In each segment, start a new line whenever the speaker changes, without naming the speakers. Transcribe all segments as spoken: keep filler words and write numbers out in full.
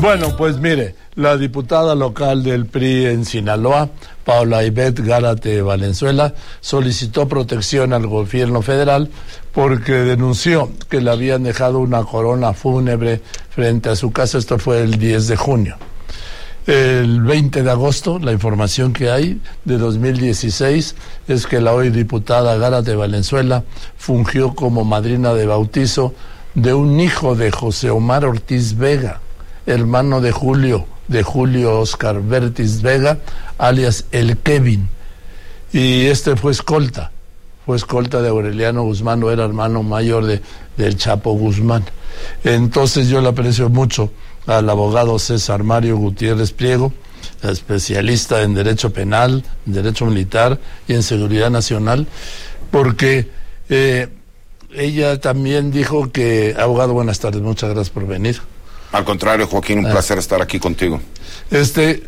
Bueno, pues mire, la diputada local del P R I en Sinaloa, Paula Ivette Gárate Valenzuela, solicitó protección al gobierno federal porque denunció que le habían dejado una corona fúnebre frente a su casa. Esto fue el diez de junio. El veinte de agosto, la información que hay de dos mil dieciséis es que la hoy diputada Gárate Valenzuela fungió como madrina de bautizo de un hijo de José Omar Ortiz Vega, hermano de Julio, de Julio Oscar Vertis Vega, alias el Kevin. Y este fue escolta, fue escolta de Aureliano Guzmán, o era hermano mayor de, del Chapo Guzmán. Entonces yo le aprecio mucho al abogado César Mario Gutiérrez Priego, especialista en Derecho Penal, en Derecho Militar y en Seguridad Nacional, porque eh, ella también dijo que... Abogado, buenas tardes, muchas gracias por venir.
Al contrario, Joaquín, un ah. placer estar aquí contigo.
Este,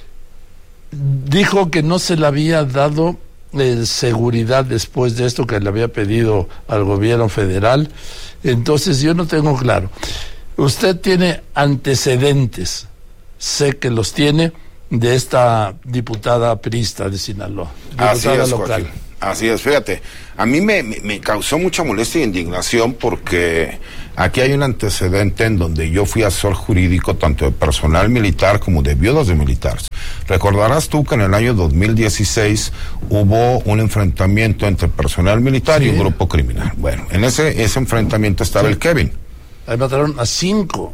dijo que no se le había dado eh, seguridad después de esto que le había pedido al gobierno federal. Entonces yo no tengo claro. Usted tiene antecedentes, sé que los tiene, de esta diputada priista de Sinaloa, diputada
Así es,
local.
Joaquín. Así es, fíjate, a mí me, me, me causó mucha molestia e indignación porque aquí hay un antecedente en donde yo fui asesor jurídico tanto de personal militar como de viudas de militares. Recordarás tú que en el año dos mil dieciséis hubo un enfrentamiento entre personal militar sí. y un grupo criminal. Bueno, en ese, ese enfrentamiento estaba sí. el Kevin.
Ahí mataron a cinco.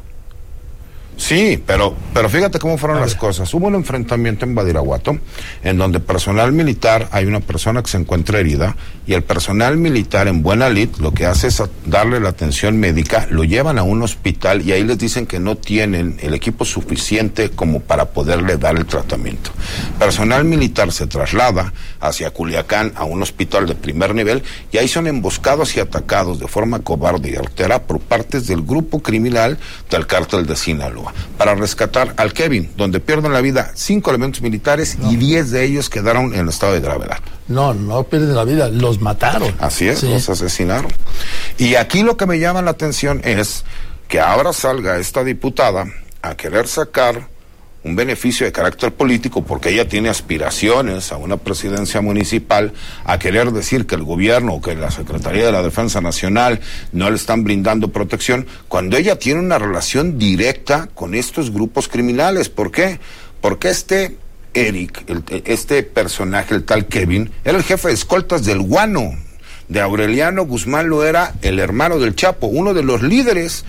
Sí, pero, pero fíjate cómo fueron las cosas. Hubo un enfrentamiento en Badiraguato, en donde personal militar, hay una persona que se encuentra herida, y el personal militar en buena lid lo que hace es darle la atención médica, lo llevan a un hospital y ahí les dicen que no tienen el equipo suficiente como para poderle dar el tratamiento. Personal militar se traslada hacia Culiacán a un hospital de primer nivel y ahí son emboscados y atacados de forma cobarde y artera por partes del grupo criminal del cártel de Sinaloa, para rescatar al Kevin, donde pierden la vida cinco elementos militares no. y diez de ellos quedaron en estado de gravedad.
No, no pierden la vida, los mataron.
Así es,
sí.
los asesinaron. Y aquí lo que me llama la atención es que ahora salga esta diputada a querer sacar un beneficio de carácter político porque ella tiene aspiraciones a una presidencia municipal, a querer decir que el gobierno o que la Secretaría de la Defensa Nacional no le están brindando protección, cuando ella tiene una relación directa con estos grupos criminales. ¿Por qué? Porque este Eric, el, este personaje, el tal Kevin, era el jefe de escoltas del Guano. De Aureliano Guzmán lo era el hermano del Chapo, uno de los líderes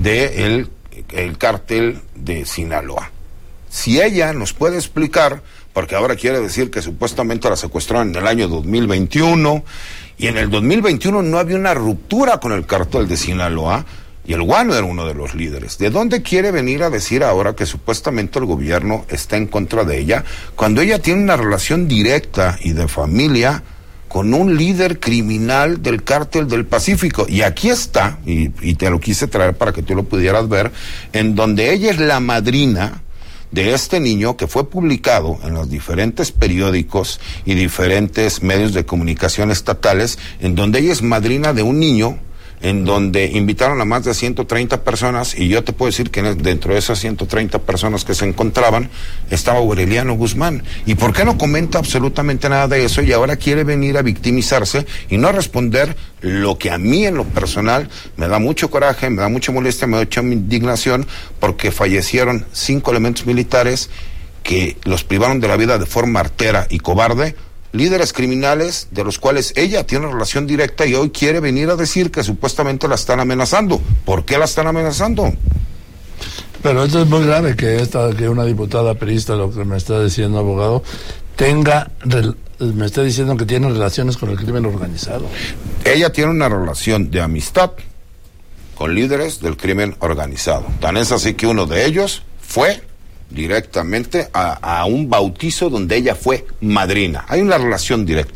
del el cártel de Sinaloa. Si ella nos puede explicar, porque ahora quiere decir que supuestamente la secuestraron en el año dos mil veintiuno, y en el dos mil veintiuno no había una ruptura con el cártel de Sinaloa, y el Guano era uno de los líderes. ¿De dónde quiere venir a decir ahora que supuestamente el gobierno está en contra de ella, cuando ella tiene una relación directa y de familia con un líder criminal del cártel del Pacífico? Y aquí está, y, y te lo quise traer para que tú lo pudieras ver, en donde ella es la madrina de este niño, que fue publicado en los diferentes periódicos y diferentes medios de comunicación estatales, en donde ella es madrina de un niño, en donde invitaron a más de ciento treinta personas, y yo te puedo decir que dentro de esas ciento treinta personas que se encontraban estaba Aureliano Guzmán. ¿Y por qué no comenta absolutamente nada de eso? Y ahora quiere venir a victimizarse y no responder lo que a mí en lo personal me da mucho coraje, me da mucha molestia, me da mucha indignación, porque fallecieron cinco elementos militares que los privaron de la vida de forma artera y cobarde, líderes criminales de los cuales ella tiene relación directa, y hoy quiere venir a decir que supuestamente la están amenazando. ¿Por qué la están amenazando?
Pero esto es muy grave, que esta, que una diputada priista, lo que me está diciendo, abogado, tenga, me está diciendo que tiene relaciones con el crimen organizado.
Ella tiene una relación de amistad con líderes del crimen organizado. Tan es así que uno de ellos fue directamente a, a un bautizo donde ella fue madrina. Hay una relación directa ahí.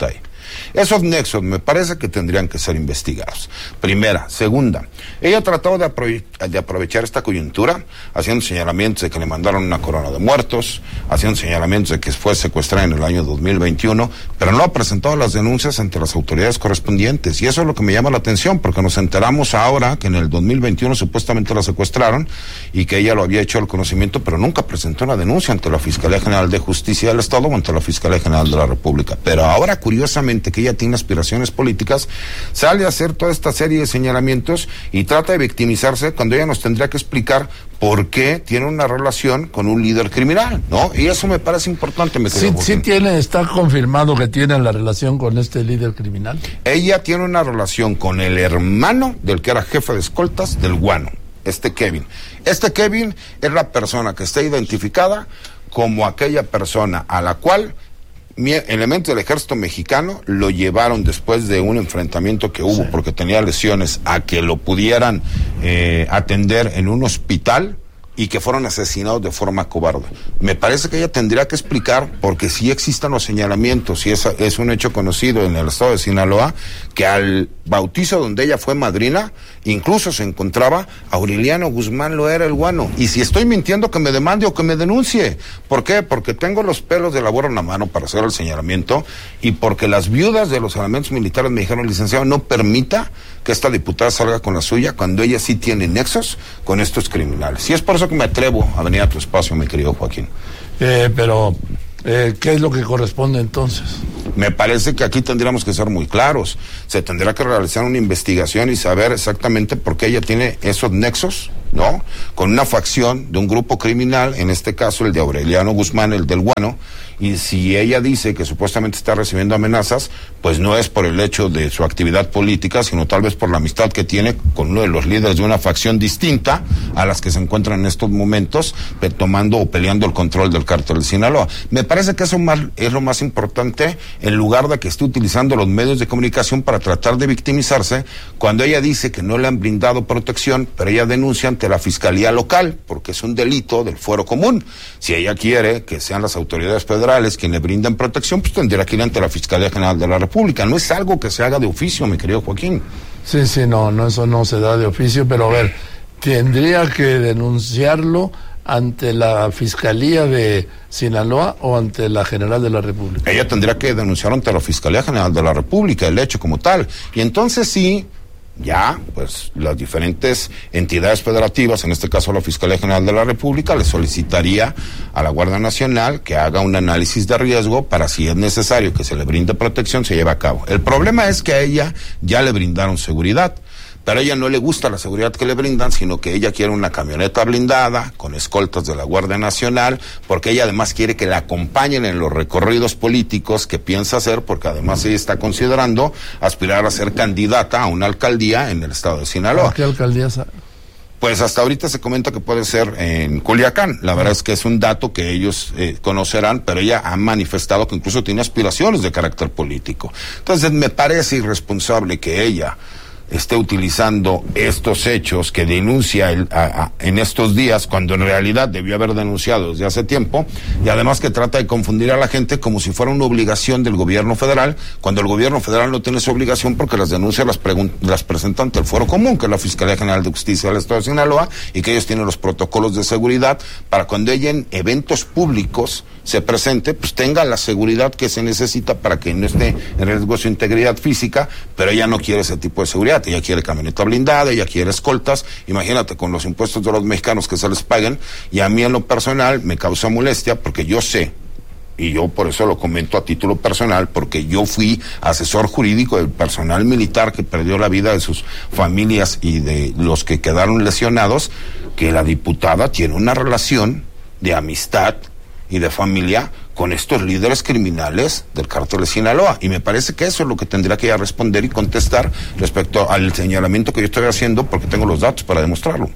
Esos nexos me parece que tendrían que ser investigados. Primera. Segunda, ella trató de, aprove de aprovechar esta coyuntura, haciendo señalamientos de que le mandaron una corona de muertos, haciendo señalamientos de que fue secuestrada en el año dos mil veintiuno, pero no ha presentado las denuncias ante las autoridades correspondientes. Y eso es lo que me llama la atención, porque nos enteramos ahora que en el dos mil veintiuno supuestamente la secuestraron y que ella lo había hecho al conocimiento, pero nunca presentó una denuncia ante la Fiscalía General de Justicia del Estado o ante la Fiscalía General de la República. Pero ahora, curiosamente, que ella tiene aspiraciones políticas, sale a hacer toda esta serie de señalamientos y trata de victimizarse cuando ella nos tendría que explicar por qué tiene una relación con un líder criminal, ¿no? Y eso me parece importante. Me
sí, sí tiene, está confirmado que tiene la relación con este líder criminal.
Ella tiene una relación con el hermano del que era jefe de escoltas del Guano, este Kevin. Este Kevin es la persona que está identificada como aquella persona a la cual elementos del ejército mexicano lo llevaron después de un enfrentamiento que hubo, sí, porque tenía lesiones, a que lo pudieran eh, atender en un hospital y que fueron asesinados de forma cobarde. Me parece que ella tendría que explicar, porque sí existen los señalamientos, y es, es un hecho conocido en el estado de Sinaloa, que al bautizo donde ella fue madrina, incluso se encontraba Aureliano Guzmán Loera el Guano. Y si estoy mintiendo, que me demande o que me denuncie. ¿Por qué? Porque tengo los pelos de la burra en la mano para hacer el señalamiento, y porque las viudas de los elementos militares me dijeron, licenciado, no permita que esta diputada salga con la suya cuando ella sí tiene nexos con estos criminales. Y es por eso que me atrevo a venir a tu espacio, mi querido Joaquín.
Eh, pero, eh, ¿qué es lo que corresponde entonces?
Me parece que aquí tendríamos que ser muy claros. Se tendrá que realizar una investigación y saber exactamente por qué ella tiene esos nexos, ¿no? Con una facción de un grupo criminal, en este caso el de Aureliano Guzmán, el del Guano. Y si ella dice que supuestamente está recibiendo amenazas, pues no es por el hecho de su actividad política, sino tal vez por la amistad que tiene con uno de los líderes de una facción distinta a las que se encuentran en estos momentos tomando o peleando el control del cártel de Sinaloa. Me parece que eso más, es lo más importante, en lugar de que esté utilizando los medios de comunicación para tratar de victimizarse, cuando ella dice que no le han brindado protección, pero ella denuncia ante la Fiscalía Local, porque es un delito del fuero común. Si ella quiere que sean las autoridades federales quien le brindan protección, pues tendría que ir ante la Fiscalía General de la República. No es algo que se haga de oficio, mi querido Joaquín.
Sí, sí, no, no, eso no se da de oficio, pero a ver, tendría que denunciarlo ante la Fiscalía de Sinaloa o ante la General de la República.
Ella tendría que denunciar ante la Fiscalía General de la República el hecho como tal. Y entonces sí, ya, pues las diferentes entidades federativas, en este caso la Fiscalía General de la República, le solicitaría a la Guardia Nacional que haga un análisis de riesgo para, si es necesario que se le brinde protección, se lleve a cabo. El problema es que a ella ya le brindaron seguridad, pero a ella no le gusta la seguridad que le brindan, sino que ella quiere una camioneta blindada con escoltas de la Guardia Nacional, porque ella además quiere que la acompañen en los recorridos políticos que piensa hacer, porque además ella está considerando aspirar a ser candidata a una alcaldía en el estado de Sinaloa.
¿A qué alcaldía?
Pues hasta ahorita se comenta que puede ser en Culiacán. La verdad es que es un dato que ellos eh, conocerán, pero ella ha manifestado que incluso tiene aspiraciones de carácter político. Entonces me parece irresponsable que ella esté utilizando estos hechos que denuncia el, a, a, en estos días, cuando en realidad debió haber denunciado desde hace tiempo, y además que trata de confundir a la gente como si fuera una obligación del gobierno federal, cuando el gobierno federal no tiene esa obligación, porque las denuncias las, las presenta ante el Fuero Común, que es la Fiscalía General de Justicia del Estado de Sinaloa, y que ellos tienen los protocolos de seguridad para cuando ella en eventos públicos se presente, pues tenga la seguridad que se necesita para que no esté en riesgo su integridad física, pero ella no quiere ese tipo de seguridad. Ella quiere camioneta blindada, ella quiere escoltas. Imagínate, con los impuestos de los mexicanos que se les paguen. Y a mí en lo personal me causa molestia, porque yo sé, y yo por eso lo comento a título personal, porque yo fui asesor jurídico del personal militar que perdió la vida, de sus familias y de los que quedaron lesionados, que la diputada tiene una relación de amistad y de familia con estos líderes criminales del cártel de Sinaloa, y me parece que eso es lo que tendría que ya responder y contestar respecto al señalamiento que yo estoy haciendo, porque tengo los datos para demostrarlo.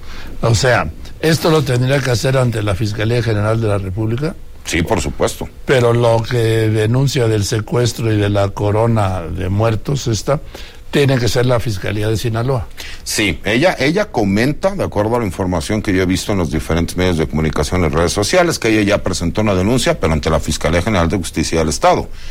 O sea, ¿esto lo tendría que hacer ante la Fiscalía General de la República?
Sí, por supuesto.
Pero lo que denuncia del secuestro y de la corona de muertos esta, tiene que ser la Fiscalía de Sinaloa.
Sí, ella, ella comenta, de acuerdo a la información que yo he visto en los diferentes medios de comunicación y redes sociales, que ella ya presentó una denuncia, pero ante la Fiscalía General de Justicia del Estado.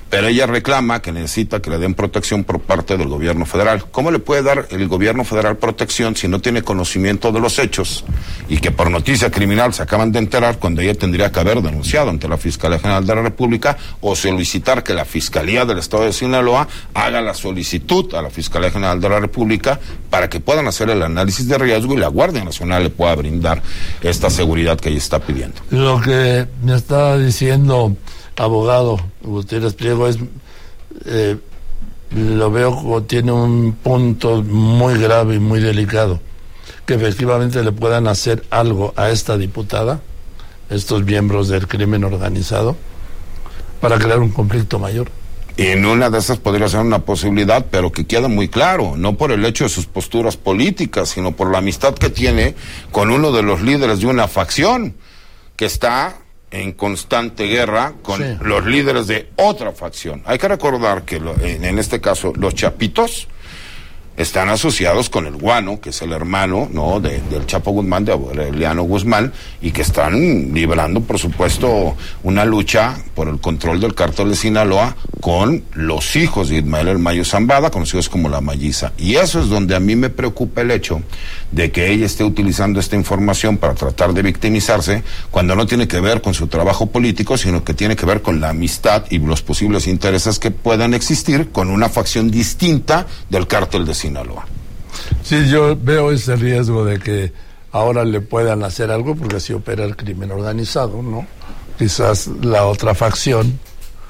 pero ella reclama que necesita que le den protección por parte del gobierno federal. ¿Cómo le puede dar el gobierno federal protección si no tiene conocimiento de los hechos y que por noticia criminal se acaban de enterar cuando ella tendría que haber denunciado ante la Fiscalía General de la República o solicitar que la Fiscalía del Estado de Sinaloa haga la solicitud a la Fiscalía General de la República para que puedan hacer el análisis de riesgo y la Guardia Nacional le pueda brindar esta seguridad que ella está pidiendo?
Lo que me está diciendo abogado Gutiérrez Priego es, eh, lo veo como tiene un punto muy grave y muy delicado, que efectivamente le puedan hacer algo a esta diputada, estos miembros del crimen organizado, para crear un conflicto mayor.
Y en una de esas podría ser una posibilidad, pero que queda muy claro, no por el hecho de sus posturas políticas, sino por la amistad que tiene con uno de los líderes de una facción que está en constante guerra con sí. los líderes de otra facción. Hay que recordar que lo, en, en este caso los Chapitos están asociados con el Guano, que es el hermano, ¿no?, de, del Chapo Guzmán, de Aureliano Guzmán, y que están librando, por supuesto, una lucha por el control del cártel de Sinaloa con los hijos de Ismael El Mayo Zambada, conocidos como La Malliza. Y eso es donde a mí me preocupa el hecho de que ella esté utilizando esta información para tratar de victimizarse, cuando no tiene que ver con su trabajo político, sino que tiene que ver con la amistad y los posibles intereses que puedan existir con una facción distinta del cártel de Sinaloa. Sinaloa.
Sí, yo veo ese riesgo de que ahora le puedan hacer algo, porque así opera el crimen organizado, ¿no? Quizás la otra facción,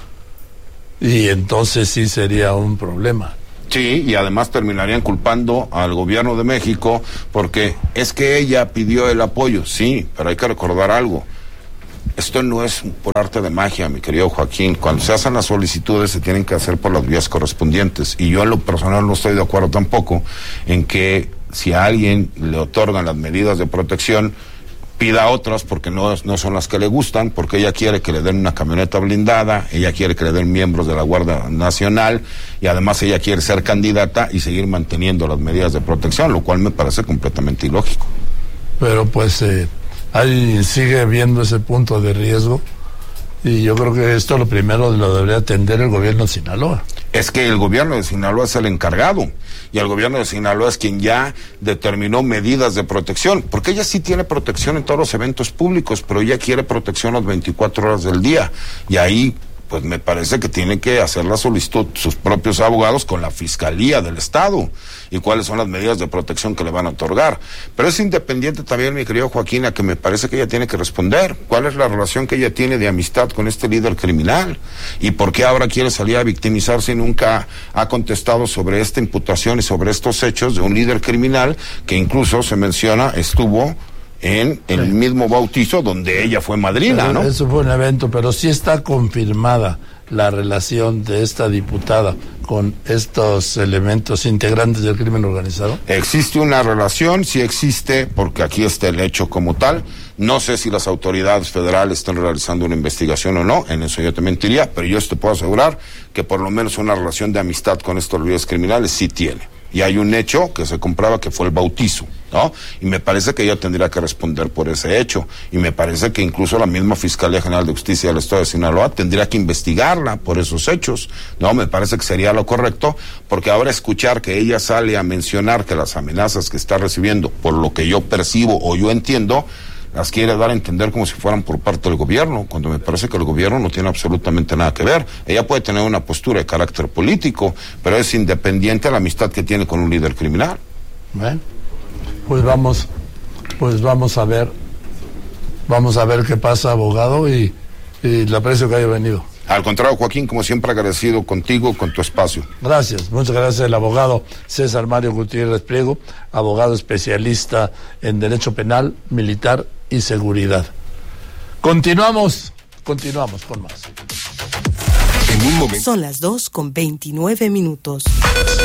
y entonces sí sería un problema.
Sí, y además terminarían culpando al gobierno de México, porque es que ella pidió el apoyo, sí, pero hay que recordar algo. Esto no es por arte de magia, mi querido Joaquín. Cuando se hacen las solicitudes se tienen que hacer por las vías correspondientes. Y yo en lo personal no estoy de acuerdo tampoco en que si a alguien le otorgan las medidas de protección, pida otras porque no, no son las que le gustan, porque ella quiere que le den una camioneta blindada, ella quiere que le den miembros de la Guardia Nacional y además ella quiere ser candidata y seguir manteniendo las medidas de protección, lo cual me parece completamente ilógico.
Pero pues... Eh... ahí sigue viendo ese punto de riesgo y yo creo que esto lo primero lo debería atender el gobierno de Sinaloa.
Es que el gobierno de Sinaloa es el encargado y el gobierno de Sinaloa es quien ya determinó medidas de protección, porque ella sí tiene protección en todos los eventos públicos, pero ella quiere protección las veinticuatro horas del día y ahí pues me parece que tiene que hacer la solicitud sus propios abogados con la Fiscalía del Estado y cuáles son las medidas de protección que le van a otorgar. Pero es independiente también, mi querido Joaquín, a que me parece que ella tiene que responder cuál es la relación que ella tiene de amistad con este líder criminal y por qué ahora quiere salir a victimizarse y nunca ha contestado sobre esta imputación y sobre estos hechos de un líder criminal que incluso se menciona estuvo en el sí. mismo bautizo donde ella fue madrina, ¿no?
Eso fue un evento, pero sí está confirmada la relación de esta diputada con estos elementos integrantes del crimen organizado.
Existe una relación, sí existe, porque aquí está el hecho como tal. No sé si las autoridades federales están realizando una investigación o no, en eso yo te mentiría, pero yo te puedo asegurar que por lo menos una relación de amistad con estos líderes criminales sí tiene. Y hay un hecho que se comprueba que fue el bautizo, ¿no? Y me parece que ella tendría que responder por ese hecho. Y me parece que incluso la misma Fiscalía General de Justicia del Estado de Sinaloa tendría que investigarla por esos hechos, ¿no? Me parece que sería lo correcto, porque ahora escuchar que ella sale a mencionar que las amenazas que está recibiendo, por lo que yo percibo o yo entiendo, las quiere dar a entender como si fueran por parte del gobierno, cuando me parece que el gobierno no tiene absolutamente nada que ver. Ella puede tener una postura de carácter político, pero es independiente a la amistad que tiene con un líder criminal.
Bueno, pues vamos, pues vamos a ver, vamos a ver qué pasa, abogado, y, y le aprecio que haya venido.
Al contrario, Joaquín, como siempre agradecido contigo, con tu espacio.
Gracias, muchas gracias. El abogado César Mario Gutiérrez Priego, abogado especialista en Derecho Penal, Militar y Seguridad. Continuamos, continuamos con más.
En un momento. Son las dos con veintinueve minutos.